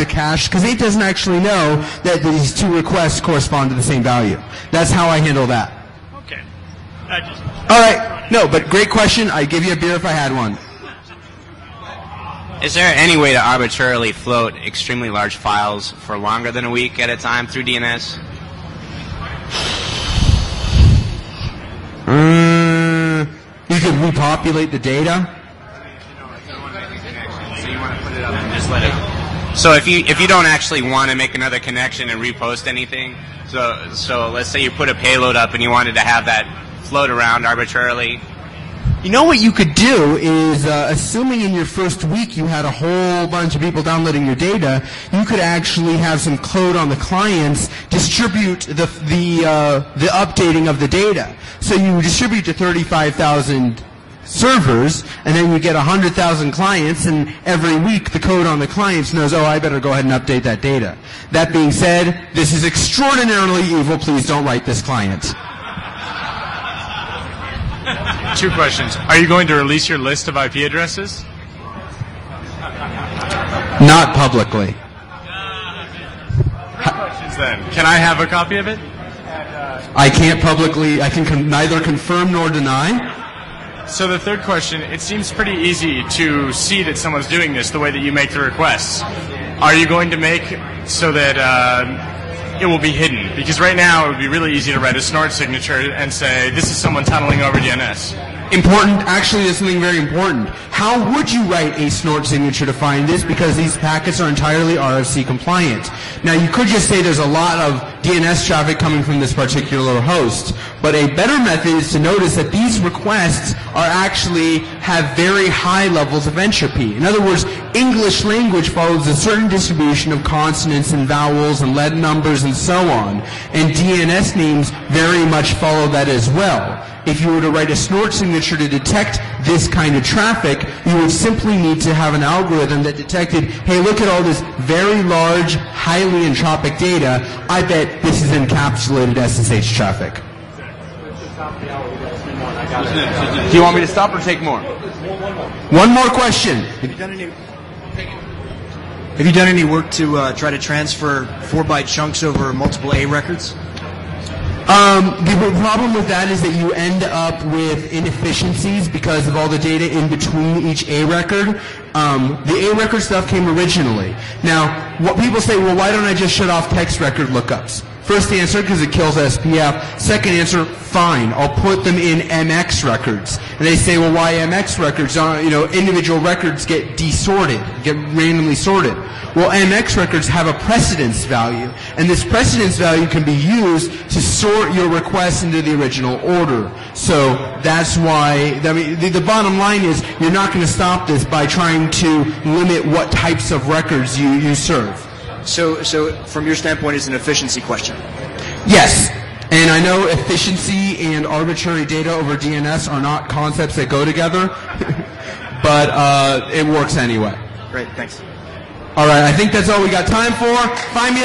a cache because it doesn't actually know that these two requests correspond to the same value. That's how I handle that. Okay. All right. No, but great question. I'd give you a beer if I had one. Is there any way to arbitrarily float extremely large files for longer than a week at a time through DNS? You could repopulate the data. So you want to put it up and just let it. So if you don't actually want to make another connection and repost anything, so let's say you put a payload up and you wanted to have that float around arbitrarily. You know what you could do is, assuming in your first week you had a whole bunch of people downloading your data, you could actually have some code on the clients distribute the updating of the data. So you distribute to 35,000 servers, and then you get 100,000 clients, and every week the code on the clients knows, oh, I better go ahead and update that data. That being said, this is extraordinarily evil. Please don't write this client. Two questions. Are you going to release your list of IP addresses? Not publicly. Three questions then. Can I have a copy of it? I can't publicly, I can neither confirm nor deny. So the third question, it seems pretty easy to see that someone's doing this the way that you make the requests. Are you going to make so that it will be hidden? Because right now it would be really easy to write a snort signature and say, this is someone tunneling over DNS. Important, actually there's something very important. How would you write a snort signature to find this? Because these packets are entirely RFC compliant. Now you could just say there's a lot of DNS traffic coming from this particular host, but a better method is to notice that these requests are actually have very high levels of entropy. In other words, English language follows a certain distribution of consonants and vowels and letter numbers and so on, and DNS names very much follow that as well. If you were to write a snort signature to detect this kind of traffic, you would simply need to have an algorithm that detected, hey, look at all this very large, highly entropic data. I bet this is encapsulated SSH traffic. Do you want me to stop or take more? One more question. Have you done any work to try to transfer 4-byte chunks over multiple A records? The problem with that is that you end up with inefficiencies because of all the data in between each A record. The A record stuff came originally. Now, what people say, well, why don't I just shut off text record lookups? First answer, because it kills SPF. Second answer, fine, I'll put them in MX records. And they say, well, why MX records? Individual records get desorted, get randomly sorted. Well, MX records have a precedence value, and this precedence value can be used to sort your requests into the original order. So that's why, the bottom line is you're not going to stop this by trying to limit what types of records you serve. So from your standpoint, it's an efficiency question. Yes. And I know efficiency and arbitrary data over DNS are not concepts that go together, but it works anyway. Great, thanks. All right, I think that's all we got time for. Find me